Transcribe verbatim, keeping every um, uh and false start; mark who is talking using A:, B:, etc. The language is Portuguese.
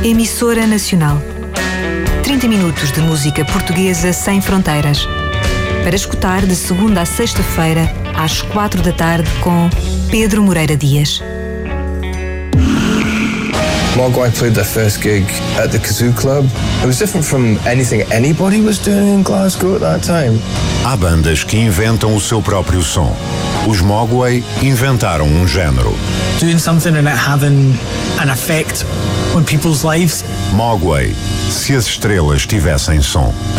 A: Emissora Nacional. trinta minutos de música portuguesa sem fronteiras. Para escutar de segunda a sexta-feira, às quatro da tarde, com Pedro Moreira Dias.
B: Mogwai played their first gig at the Kazoo Club. It was different from anything anybody was doing in Glasgow at that time.
C: Há bandas que inventam o seu próprio som. Os Mogwai inventaram um género.
D: Doing something and it having an effect on people's lives.
C: Mogwai, se as estrelas tivessem som.